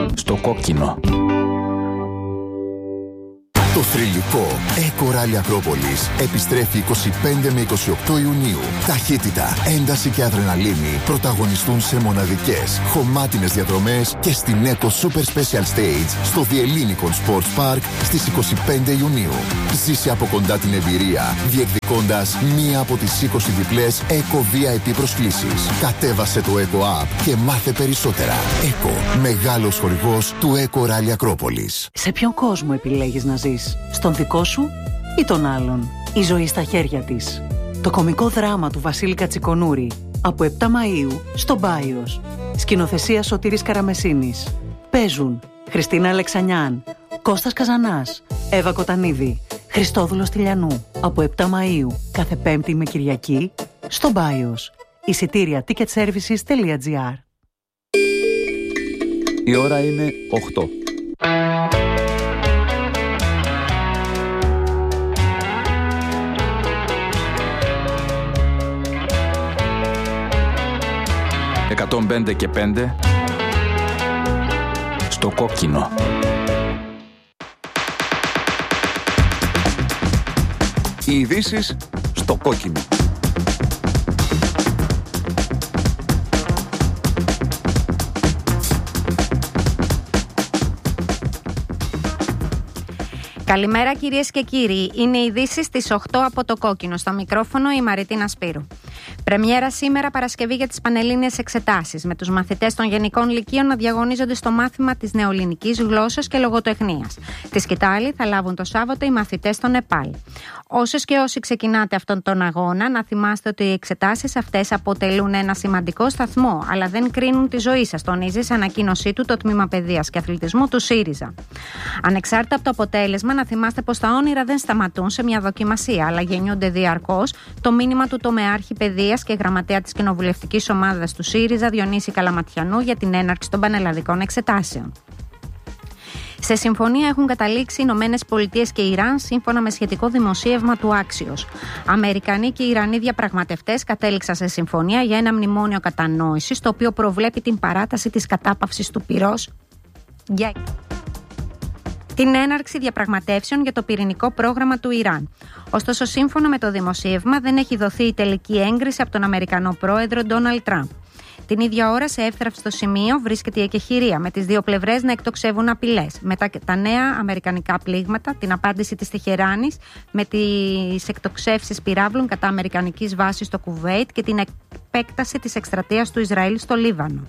Στο κόκκινο. Το θρυλικό Eco Rally Ακρόπολης επιστρέφει 25 με 28 Ιουνίου. Ταχύτητα, ένταση και αδρεναλίνη πρωταγωνιστούν σε μοναδικές, χωμάτινες διαδρομές και στην Eco Super Special Stage στο The Ellinikon Sports Park στις 25 Ιουνίου. Ζήσε από κοντά την εμπειρία, διεκδικώντας μία από τις 20 διπλές Eco VIP προσκλήσεις. Κατέβασε το Eco App και μάθε περισσότερα. Eco, μεγάλος χορηγός του Eco Rally Ακρόπολης. Σε ποιον κόσμο επιλέγεις να ζεις? Στον δικό σου ή τον άλλον? Η ζωή στα χέρια της. Το κωμικό δράμα του Βασίλη Κατσικονούρη από 7 Μαΐου στο Μπάιος. Σκηνοθεσία Σωτήρης Καραμεσίνης. Παίζουν Χριστίνα Αλεξανιάν, Κώστας Καζανάς, Εύα Κοτανίδη, Χριστόδουλος Τηλιανού. Από 7 Μαΐου κάθε Πέμπτη με Κυριακή στο Μπάιος. Εισιτήρια ticketservices.gr. Η ώρα είναι 8. «105 και 5» στο κόκκινο. Οι ειδήσεις στο κόκκινο. Καλημέρα κυρίες και κύριοι. Είναι οι ειδήσεις στις 8 από το κόκκινο. Στο μικρόφωνο η Μαριτίνα Σπύρου. Πρεμιέρα σήμερα Παρασκευή για τις πανελλήνιες εξετάσεις, με τους μαθητές των γενικών λυκείων να διαγωνίζονται στο μάθημα της νεοελληνικής γλώσσας και λογοτεχνίας. Τη σκητάλη θα λάβουν το Σάββατο οι μαθητές των ΕΠΑΛ. Όσες και όσοι ξεκινάτε αυτόν τον αγώνα, να θυμάστε ότι οι εξετάσεις αυτές αποτελούν ένα σημαντικό σταθμό, αλλά δεν κρίνουν τη ζωή σας, τονίζει σε ανακοίνωσή του το Τμήμα Παιδείας και Αθλητισμού του ΣΥΡΙΖΑ. Ανεξάρτητα από το αποτέλεσμα, να θυμάστε πως τα όνειρα δεν σταματούν σε μια δοκιμασία, αλλά γεννιούνται διαρκώς. Το μήνυμα του τομεάρχη Παιδείας και γραμματέα της κοινοβουλευτικής ομάδας του ΣΥΡΙΖΑ, Διονύση Καλαματιανού, για την έναρξη των πανελλαδικών εξετάσεων. Σε συμφωνία έχουν καταλήξει οι Ηνωμένες Πολιτείες και Ιράν, σύμφωνα με σχετικό δημοσίευμα του Άξιος. Αμερικανοί και Ιρανοί διαπραγματευτές κατέληξαν σε συμφωνία για ένα μνημόνιο κατανόησης, το οποίο προβλέπει την παράταση της κατάπαυσης του πυρός για την έναρξη διαπραγματεύσεων για το πυρηνικό πρόγραμμα του Ιράν. Ωστόσο, σύμφωνα με το δημοσίευμα, δεν έχει δοθεί η τελική έγκριση από τον Αμερικανό πρόεδρο Ντόναλντ Τραμπ. Την ίδια ώρα, σε εύθραυστο σημείο, βρίσκεται η εκεχηρία, με τις δύο πλευρές να εκτοξεύουν απειλές. Μετά τα νέα αμερικανικά πλήγματα, την απάντηση της Τεχεράνης με τις εκτοξεύσεις πυράβλων κατά αμερικανικής βάσης στο Κουβέιτ και την επέκταση της εκστρατείας του Ισραήλ στο Λίβανο.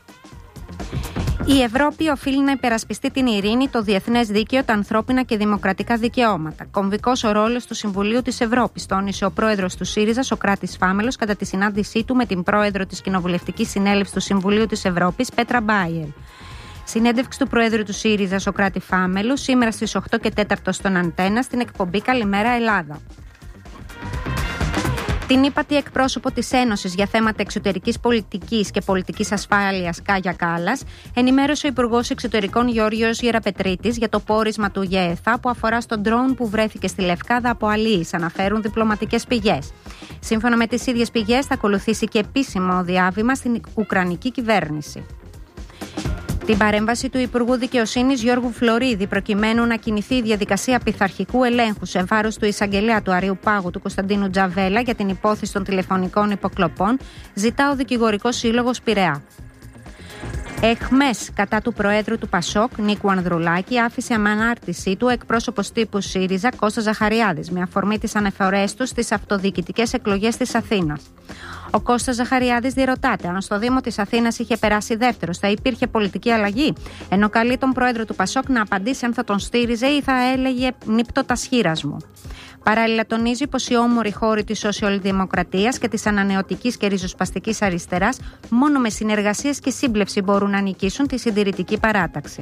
Η Ευρώπη οφείλει να υπερασπιστεί την ειρήνη, το διεθνές δίκαιο, τα ανθρώπινα και δημοκρατικά δικαιώματα. Κομβικός ο ρόλος του Συμβουλίου της Ευρώπης, τόνισε ο πρόεδρος του ΣΥΡΙΖΑ, Σωκράτης Φάμελος, κατά τη συνάντησή του με την πρόεδρο της Κοινοβουλευτικής Συνέλευσης του Συμβουλίου της Ευρώπης, Πέτρα Μπάιερ. Συνέντευξη του πρόεδρου του ΣΥΡΙΖΑ, Σωκράτη Φάμελου, σήμερα στις 8 και 4 στον Αντένα, στην εκπομπή Καλημέρα Ελλάδα. Την ύπατη εκπρόσωπο της Ένωσης για θέματα εξωτερικής πολιτικής και πολιτικής ασφάλειας, Κάγια Κάλλας, ενημέρωσε ο Υπουργός Εξωτερικών Γιώργος Γεραπετρίτης για το πόρισμα του ΓΕΘΑ που αφορά στον ντρόουν που βρέθηκε στη Λευκάδα από αλίης, αναφέρουν διπλωματικές πηγές. Σύμφωνα με τις ίδιες πηγές, θα ακολουθήσει και επίσημο διάβημα στην Ουκρανική κυβέρνηση. Την παρέμβαση του Υπουργού Δικαιοσύνης Γιώργου Φλωρίδη, προκειμένου να κινηθεί η διαδικασία πειθαρχικού ελέγχου σε βάρος του εισαγγελέα του Αρείου Πάγου του Κωνσταντίνου Τζαβέλα για την υπόθεση των τηλεφωνικών υποκλοπών, ζητά ο Δικηγορικός Σύλλογος Πειραιά. Εχμές κατά του Προέδρου του Πασόκ, Νίκου Ανδρουλάκη, άφησε με ανάρτησή του εκπρόσωπος τύπου ΣΥΡΙΖΑ Κώστας Ζαχαριάδης, με αφορμή τις αναφορές του στις αυτοδιοικητικές εκλογές της Αθήνας. Ο Κώστας Ζαχαριάδης διερωτάται αν στο Δήμο της Αθήνας είχε περάσει δεύτερος, θα υπήρχε πολιτική αλλαγή, ενώ καλεί τον Πρόεδρο του Πασόκ να απαντήσει αν θα τον στήριζε ή θα έλεγε νύπτω τα σχήρας μου. Παράλληλα, τονίζει πως οι όμοροι χώροι της σοσιαλδημοκρατίας και της ανανεωτικής και ριζοσπαστικής αριστεράς μόνο με συνεργασίες και σύμπλευση μπορούν να νικήσουν τη συντηρητική παράταξη.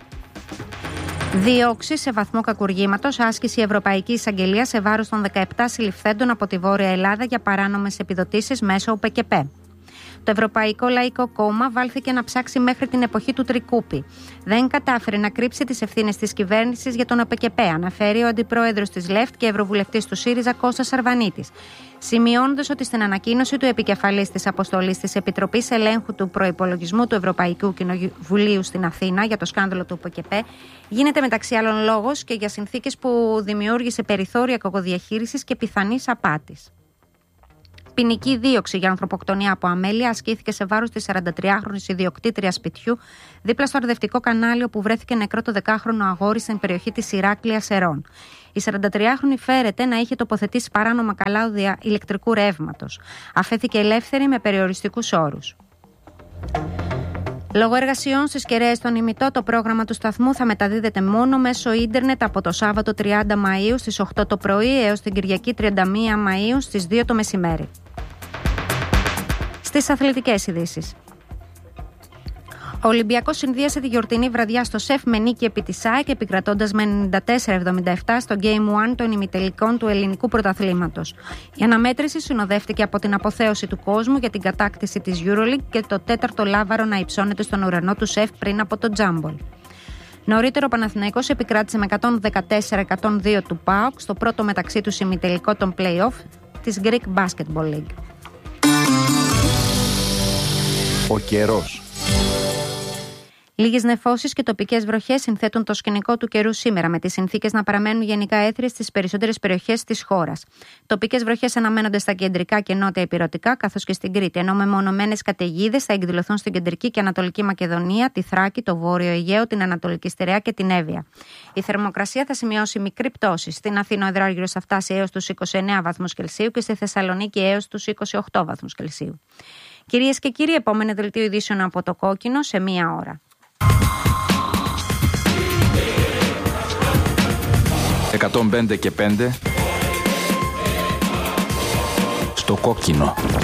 Δίωξη σε βαθμό κακουργήματος άσκησε η Ευρωπαϊκή Εισαγγελία σε βάρος των 17 συλληφθέντων από τη Βόρεια Ελλάδα για παράνομες επιδοτήσεις μέσω ΟΠΕΚΕΠΕ. Το Ευρωπαϊκό Λαϊκό Κόμμα βάλθηκε να ψάξει μέχρι την εποχή του Τρικούπη. Δεν κατάφερε να κρύψει τις ευθύνες της κυβέρνησης για τον ΟΠΚΠ, αναφέρει ο αντιπρόεδρος της ΛΕΦΤ και ευρωβουλευτής του ΣΥΡΙΖΑ Κώστας Σαρβανίτης. Σημειώνοντας ότι στην ανακοίνωση του επικεφαλής της αποστολής της Επιτροπής Ελέγχου του Προϋπολογισμού του Ευρωπαϊκού Κοινοβουλίου στην Αθήνα για το σκάνδαλο του ΟΠΚΠ, γίνεται μεταξύ άλλων λόγος και για συνθήκες που δημιούργησε περιθώρια κακοδιαχείρισης και πιθανής απάτης. Ποινική δίωξη για ανθρωποκτονία από αμέλεια ασκήθηκε σε βάρος της 43χρονης ιδιοκτήτριας σπιτιού δίπλα στο αρδευτικό κανάλι όπου βρέθηκε νεκρό το 10χρονο αγόρι στην περιοχή της Ηράκλειας Σερών. Η 43χρονη φέρεται να είχε τοποθετήσει παράνομα καλώδια ηλεκτρικού ρεύματος. Αφέθηκε ελεύθερη με περιοριστικούς όρους. Λόγω εργασιών στις κεραίες των ημιτό, το πρόγραμμα του σταθμού θα μεταδίδεται μόνο μέσω ίντερνετ από το Σάββατο 30 Μαΐου στις 8 το πρωί έως την Κυριακή 31 Μαΐου στις 2 το μεσημέρι. Στις αθλητικές ειδήσεις. Ο Ολυμπιακός συνδύασε τη γιορτινή βραδιά στο ΣΕΦ με νίκη επί της ΑΕΚ, επικρατώντας με 94-77 στο Game 1 των ημιτελικών του ελληνικού πρωταθλήματος. Η αναμέτρηση συνοδεύτηκε από την αποθέωση του κόσμου για την κατάκτηση της EuroLeague και το τέταρτο λάβαρο να υψώνεται στον ουρανό του ΣΕΦ πριν από το Τζάμπολ. Νωρίτero ο Παναθηναϊκός επικράτησε με 114-102 του ΠΑΟΚ στο πρώτο μεταξύ τους ημιτελικό των play-off της Greek Basketball League. Ο καιρός. Λίγες νεφώσεις και τοπικές βροχές συνθέτουν το σκηνικό του καιρού σήμερα, με τις συνθήκες να παραμένουν γενικά έθριες στις περισσότερες περιοχές της χώρας. Τοπικές βροχές αναμένονται στα κεντρικά και νότια ηπειρωτικά, καθώς και στην Κρήτη, ενώ μεμονωμένες καταιγίδες θα εκδηλωθούν στην κεντρική και ανατολική Μακεδονία, τη Θράκη, το Βόρειο Αιγαίο, την Ανατολική Στερεά και την Εύβοια. Η θερμοκρασία θα σημειώσει μικρή πτώση. Στην Αθήνα ο υδράργυρος θα φτάσει έως τους 29 βαθμούς Κελσίου και στη Θεσσαλονίκη έως τους 28 βαθμούς Κελσίου. Κυρίες και κύριοι, επόμενο δελτίο ειδήσεων από το Κόκκινο σε μία ώρα. 105 και 5 στο Κόκκινο.